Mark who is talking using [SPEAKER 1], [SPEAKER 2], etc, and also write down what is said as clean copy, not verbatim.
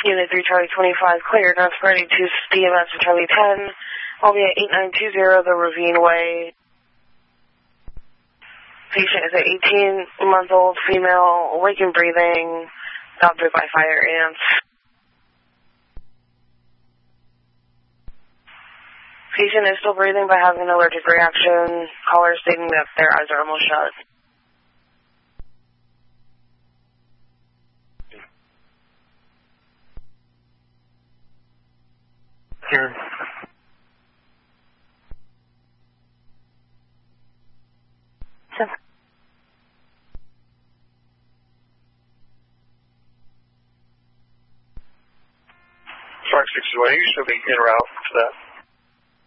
[SPEAKER 1] Unit 3 Charlie 25 cleared. Now spreading to DMS for Charlie 10. I'll be at 8920 The Ravine Way. Patient is an 18-month-old female, awake and breathing, adopted by fire ants. Patient is still breathing but having an allergic reaction. Caller stating that their eyes are almost shut.
[SPEAKER 2] Here. Shark 61, you should be in route for that.